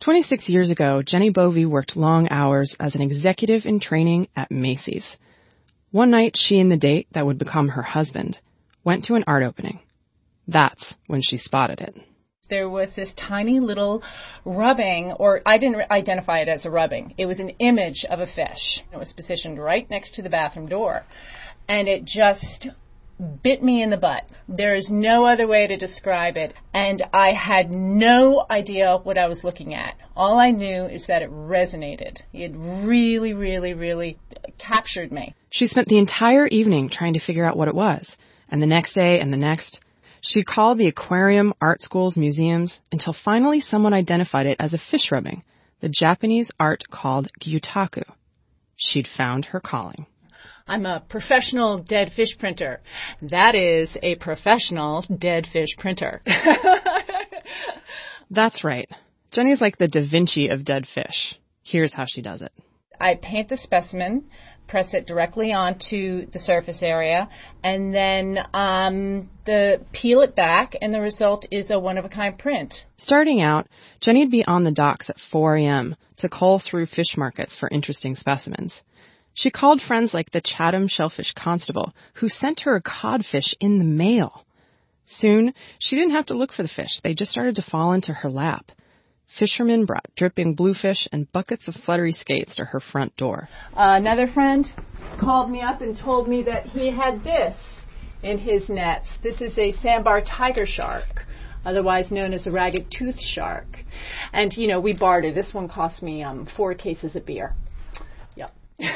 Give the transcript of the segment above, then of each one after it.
26 years ago, Jenny Bovey worked long hours as an executive in training at Macy's. One night, she and the date that would become her husband went to an art opening. That's when she spotted it. There was this tiny little rubbing, or I didn't identify it as a rubbing. It was an image of a fish. It was positioned right next to the bathroom door, and it just bit me in the butt. There is no other way to describe it, and I had no idea what I was looking at. All I knew is that it resonated. It really, really, really captured me. She spent the entire evening trying to figure out what it was, and the next day and the next. She called the aquarium, art schools, museums, until finally someone identified it as a fish rubbing, the Japanese art called gyutaku. She'd found her calling. I'm a professional dead fish printer. That is a professional dead fish printer. That's right. Jenny's like the Da Vinci of dead fish. Here's how she does it. I paint the specimen, press it directly onto the surface area, and then peel it back, and the result is a one-of-a-kind print. Starting out, Jenny'd be on the docks at 4 a.m. to cull through fish markets for interesting specimens. She called friends like the Chatham Shellfish Constable, who sent her a codfish in the mail. Soon, she didn't have to look for the fish. They just started to fall into her lap. Fishermen brought dripping bluefish and buckets of fluttery skates to her front door. Another friend called me up and told me that he had this in his nets. This is a sandbar tiger shark, otherwise known as a ragged tooth shark. And, we bartered. This one cost me 4 cases of beer. Yep.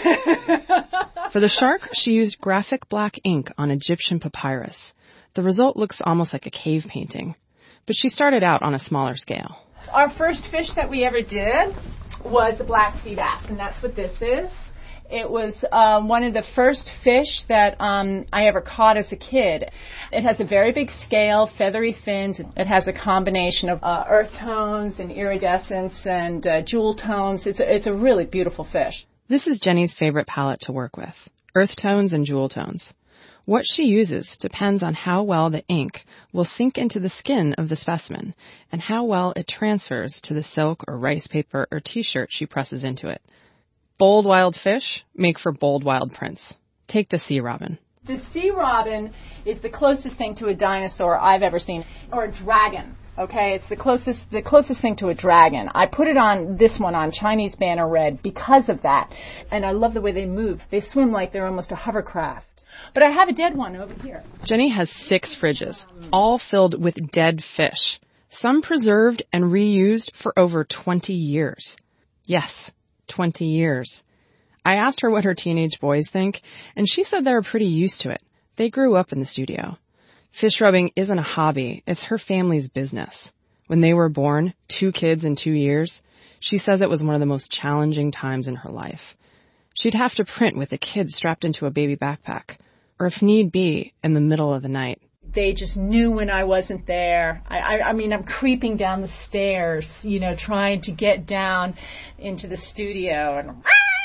For the shark, she used graphic black ink on Egyptian papyrus. The result looks almost like a cave painting, but she started out on a smaller scale. Our first fish that we ever did was a black sea bass, and that's what this is. It was one of the first fish that I ever caught as a kid. It has a very big scale, feathery fins. It has a combination of earth tones and iridescence and jewel tones. It's a really beautiful fish. This is Jenny's favorite palette to work with, earth tones and jewel tones. What she uses depends on how well the ink will sink into the skin of the specimen and how well it transfers to the silk or rice paper or t-shirt she presses into it. Bold wild fish make for bold wild prints. Take the sea robin. The sea robin is the closest thing to a dinosaur I've ever seen, or a dragon. Okay, it's the closest thing to a dragon. I put it on this one on Chinese Banner Red because of that, and I love the way they move. They swim like they're almost a hovercraft. But I have a dead one over here. Jenny has 6 fridges, all filled with dead fish, some preserved and reused for over 20 years. Yes, 20 years. I asked her what her teenage boys think, and she said they were pretty used to it. They grew up in the studio. Fish rubbing isn't a hobby, it's her family's business. When they were born, 2 kids in 2 years, she says it was one of the most challenging times in her life. She'd have to print with the kids strapped into a baby backpack, or if need be, in the middle of the night. They just knew when I wasn't there. I mean, I'm creeping down the stairs, trying to get down into the studio, and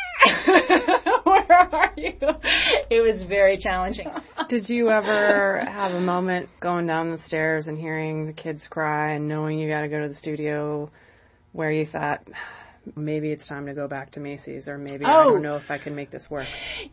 where are you? It was very challenging. Did you ever have a moment going down the stairs and hearing the kids cry and knowing you got to go to the studio where you thought, maybe it's time to go back to Macy's, or maybe I don't know if I can make this work?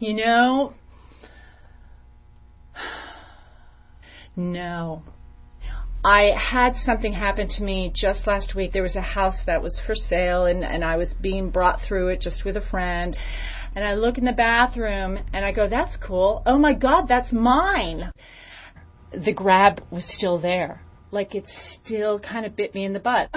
No. I had something happen to me just last week. There was a house that was for sale, and I was being brought through it just with a friend. And I look in the bathroom, and I go, that's cool. Oh, my God, that's mine. The grab was still there. Like, it still kind of bit me in the butt.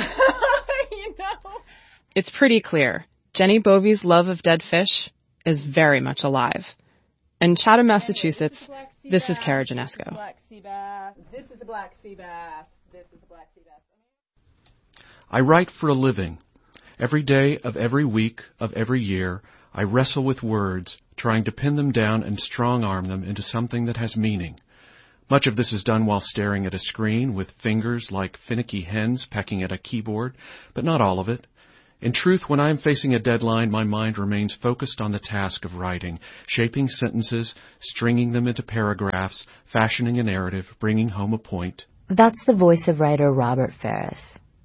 It's pretty clear. Jenny Bovey's love of dead fish is very much alive. In Chatham, Massachusetts, this is Kara Janesco. This is a black sea bass. This is a black sea bass. I write for a living. Every day of every week of every year, I wrestle with words, trying to pin them down and strong-arm them into something that has meaning. Much of this is done while staring at a screen with fingers like finicky hens pecking at a keyboard, but not all of it. In truth, when I am facing a deadline, my mind remains focused on the task of writing, shaping sentences, stringing them into paragraphs, fashioning a narrative, bringing home a point. That's the voice of writer Robert Ferris.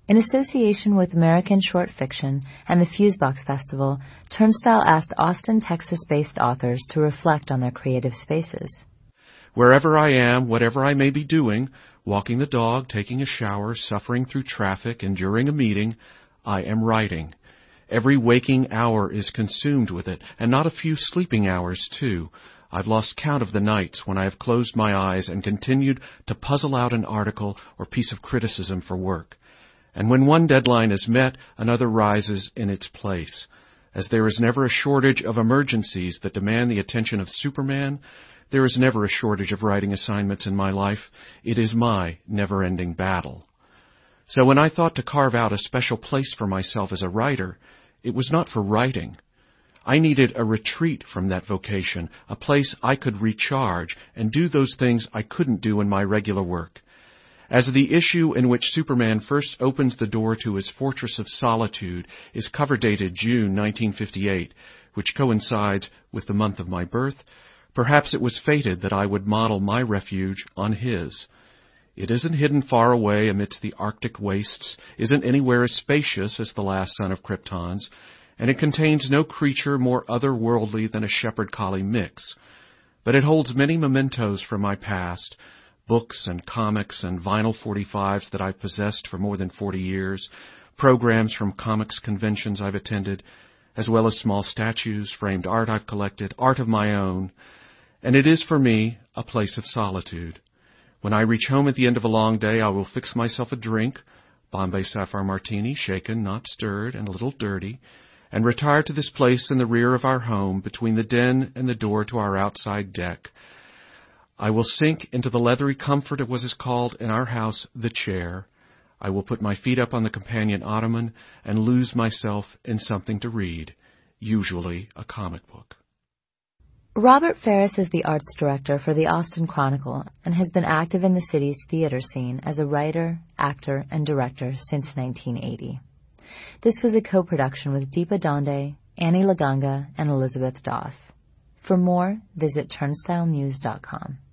In association with American Short Fiction and the Fusebox Festival, Turnstile asked Austin, Texas-based authors to reflect on their creative spaces. Wherever I am, whatever I may be doing, walking the dog, taking a shower, suffering through traffic, enduring a meeting, I am writing. Every waking hour is consumed with it, and not a few sleeping hours, too. I've lost count of the nights when I have closed my eyes and continued to puzzle out an article or piece of criticism for work. And when one deadline is met, another rises in its place. As there is never a shortage of emergencies that demand the attention of Superman, there is never a shortage of writing assignments in my life. It is my never-ending battle. So when I thought to carve out a special place for myself as a writer, it was not for writing. I needed a retreat from that vocation, a place I could recharge and do those things I couldn't do in my regular work. As the issue in which Superman first opens the door to his fortress of solitude is cover dated June 1958, which coincides with the month of my birth, perhaps it was fated that I would model my refuge on his. It isn't hidden far away amidst the Arctic wastes, isn't anywhere as spacious as the last son of Krypton's, and it contains no creature more otherworldly than a shepherd-collie mix. But it holds many mementos from my past, books and comics and vinyl 45s that I've possessed for more than 40 years, programs from comics conventions I've attended, as well as small statues, framed art I've collected, art of my own, and it is for me a place of solitude. When I reach home at the end of a long day, I will fix myself a drink, Bombay Sapphire Martini, shaken, not stirred, and a little dirty, and retire to this place in the rear of our home between the den and the door to our outside deck. I will sink into the leathery comfort of what is called in our house the chair. I will put my feet up on the companion ottoman and lose myself in something to read, usually a comic book. Robert Ferris is the arts director for the Austin Chronicle and has been active in the city's theater scene as a writer, actor, and director since 1980. This was a co-production with Deepa Donde, Annie Laganga, and Elizabeth Doss. For more, visit turnstilenews.com.